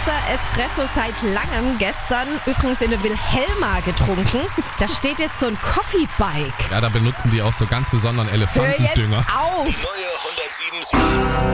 erster Espresso seit langem. Gestern übrigens in der Wilhelma getrunken. Da steht jetzt so ein Coffee-Bike. Ja, da benutzen die auch so ganz besonderen Hör jetzt Elefantendünger. auf! Die neue 107.7